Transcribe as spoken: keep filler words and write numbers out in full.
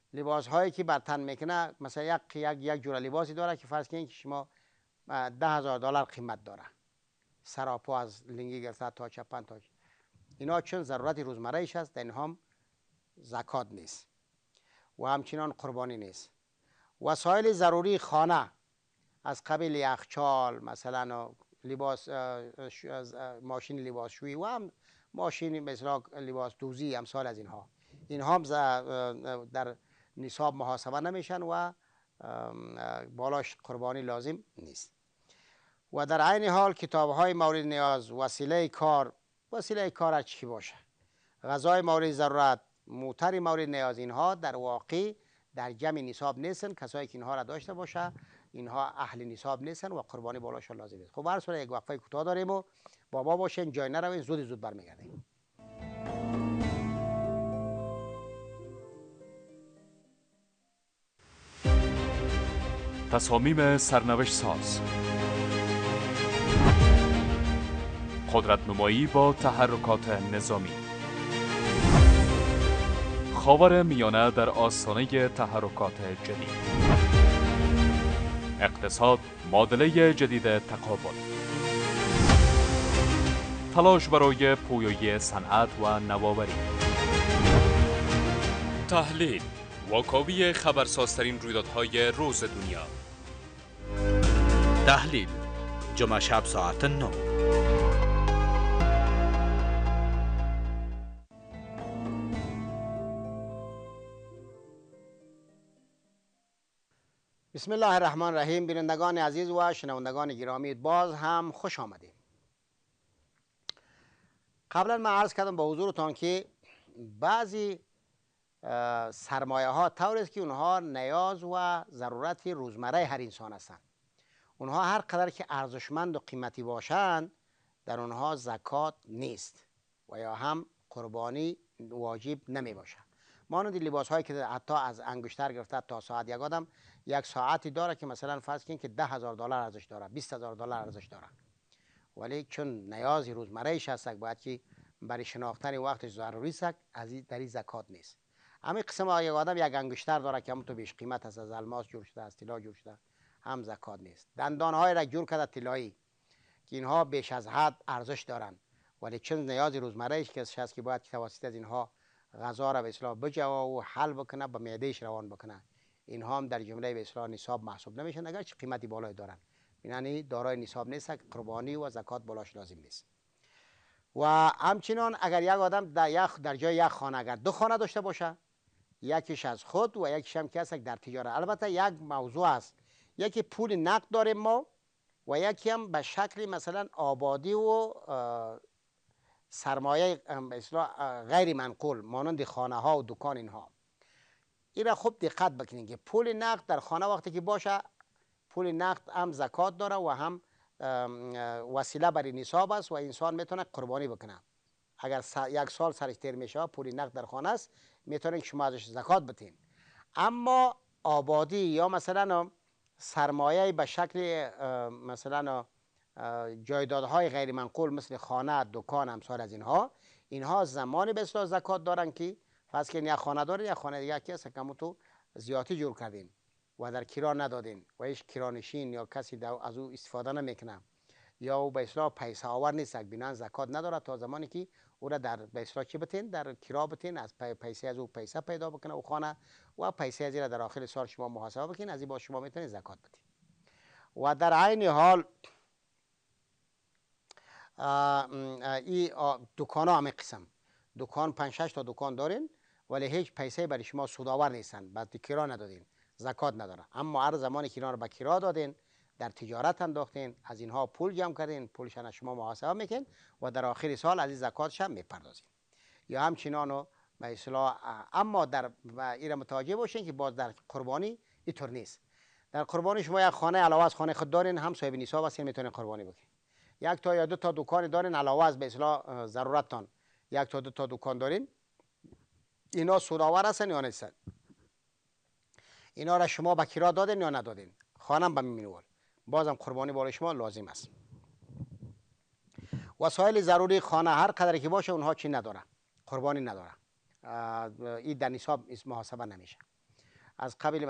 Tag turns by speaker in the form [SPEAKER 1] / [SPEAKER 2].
[SPEAKER 1] لباس هایی که بر تن میکنه مثلا یک یک یک جور لباسی داره که فرض کنید که شما ده هزار دلار قیمت داره، سراپا از لنگی گرفته تا چپن تا اینا، چون ضرورت روزمره ایش است، در اینها هم زکات نیست و همچنان قربانی نیست. وسایل ضروری خانه از قبیل یخچال مثلا لباس ماشین لباسشویی و هم ماشین مثلا لباس دوزی امثال از اینها، اینها هم در نصاب محاسبه نمیشن و بالاش قربانی لازم نیست. و در عین حال کتاب های مورد نیاز، وسیله کار، وسیله کار چی باشه، غذای مورد ضرورت، موتر مورد نیاز، اینها در واقع در جمع نصاب نیستن. کسایی که اینها را داشته باشه اینها اهل نصاب نیستن و قربانی بالاشون لازم نیست. خب هر صورت یک وقفه کوتاه داریم و بابا باشین، جای نروین، زود زود برمیگردیم.
[SPEAKER 2] تصامیم سرنوشت ساز، قدرت نمایی با تحرکات نظامی، خاور میانه در آستانه تحرکات جدید، اقتصاد معادله جدید تقابل، تلاش برای پویایی صنعت و نوآوری، تحلیل واکاوی خبرسازترین رویدادهای روز دنیا.
[SPEAKER 3] تحلیل جمعه شب ساعت نه.
[SPEAKER 1] بسم الله الرحمن الرحیم. بینندگان عزیز و شنوندگان گرامی، باز هم خوش آمدید. قبلا من عرض کردم به حضورتان که بعضی سرمایه ها طور است که اونها نیاز و ضرورت روزمره هر انسان هستند. اونها هر قدر که ارزشمند و قیمتی باشند در اونها زکات نیست و یا هم قربانی واجب نمی باشد. مانند لباس هایی که حتی از انگشتر گرفته تا ساعت، یک آدم یک ساعتی داره که مثلا فرض کنید که ده هزار دلار ارزش داره، بیست هزار دلار ارزش داره، ولی چون نیاز روزمره ایش هست باید که برای شناختن وقتش ضروری است، از این در این زکات نیست. همین قسم یک آدم یک انگشتر داره که هم تو بیش قیمت است، از الماس جور شده، از طلا جور شده، هم زکات نیست. دندان های را جور کرده طلایی که اینها بیش از حد ارزش دارند، ولی چون نیاز روزمره ایش که هست که باید توسط از اینها غذا را به اصطلاح بجوا و حل بکنه، به معدهش روان بکنه، اینها هم در جمله به اصطلاح نصاب محسوب نمیشن اگر چه قیمتی بالای دارن. یعنی دارای نصاب نیست، قربانی و زکات بالاش لازم نیست. و همچنان اگر یک آدم در یک در جای یک خانه اگر دو خانه داشته باشه، یکیش از خود و یکیش هم که در تجارت، البته یک موضوع است، یکی پول نقد داریم ما و یکی هم به شکل مثلا آبادی و سرمایه به اصطلاح غیر منقول مانند خانه ها و دکان اینها. این را خوب دقت بکنید که پول نقد در خانه وقتی که باشه، پول نقد هم زکات داره و هم وسیله برای نصاب است و انسان میتونه قربانی بکنه. اگر یک سال سرش تیر میشه پول نقد در خانه است، میتونه شما ازش زکات بدین. اما آبادی یا مثلا سرمایه به شکل مثلا جایدادهای غیر منقول مثل خانه، دکان، امثال از اینها، اینها زمانی به اصطلاح زکات دارن که فرض کنید یک خانه دارین، یک خانه دیگه که سکمو تو زیادی جور کردین و در کرا ندادین و هیچ کرانشین یا کسی از او استفاده نمیکنه یا او به اصطلاح پیسه آور نیست، بنابراین زکات نداره تا زمانی که او را در به اصطلاح چی بتین، در کرا بتین، از پیسه از او پیسه پیدا بکنه او خانه و پیسه از این در آخر سال شما محاسبه بکنین، از این با شما میتونید زکات بدین. و در عین حال این دکان ها همه قسم دکان پنج شش تا دکان دارین ولی هیچ پیسه برای شما سودآور نیستن، بعد کرا ندادین، زکات نداره. اما هر زمانی که اینا رو به کرا دادین، در تجارت انداختین، از اینها پول جمع کردین، پولشان شما محاسبه میکنین و در آخر سال از این زکاتش هم میپردازین. یا همچنانو به اصطلاح، اما در این متوجه باشین که باز در قربانی اینطور نیست. در قربانی شما یک خانه علاوه از خانه خود دارین، هم صاحب نصاب هستین، میتونین قربانی بکنین. یک تا یا دو تا دکان دارین علاوه از به اصطلاح ضرورتتان، یک تا دو تا دکان دارین، اینا سودآور هستن یا نیستن؟ اینا را شما به کرا دادین یا ندادین؟ خانم به مینوال بازم قربانی بالای شما لازم است. وسایل ضروری خانه هر قدر که باشه اونها چی نداره؟ قربانی نداره. این در نصاب محاسبه نمیشه. از قبل